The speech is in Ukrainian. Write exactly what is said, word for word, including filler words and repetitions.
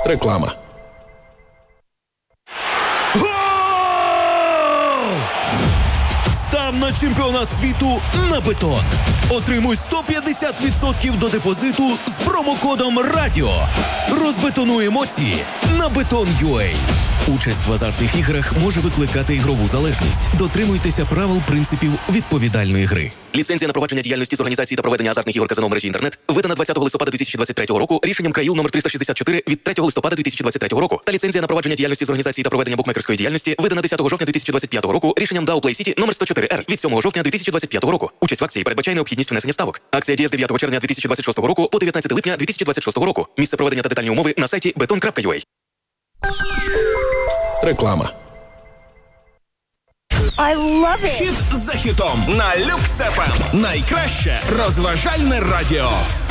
Реклама. Став на чемпіонат світу на бетон. Отримуй сто п'ятдесят відсотків до депозиту з промокодом РАДІО. Розбетонуй емоції на бетон.ua. Участь в азартних іграх може викликати ігрову залежність. Дотримуйтеся правил принципів відповідальної гри. Ліцензія на провадження діяльності з організації та проведення азартних ігор казино в мережі інтернет видана двадцятого листопада дві тисячі двадцять третього року рішенням КАІЛ номер триста шістдесят чотири від третього листопада дві тисячі двадцять третього року. Та ліцензія на провадження діяльності з організації та проведення букмекерської діяльності видана десятого жовтня дві тисячі двадцять п'ятого року рішенням дао Play City номер сто чотири ар від сьомого жовтня дві тисячі двадцять п'ятого року. Участь в акції передбачає необхідність внесення ставок. Акція діє з дев'ятого червня дві тисячі двадцять шостого року по дев'ятнадцяте липня дві тисячі двадцять шостого року. Місце проведення та детальні умови на сайті бетон крапка ю а. Реклама. I love it. Хіт за хітом на Люкс еф ем. Найкраще розважальне радіо.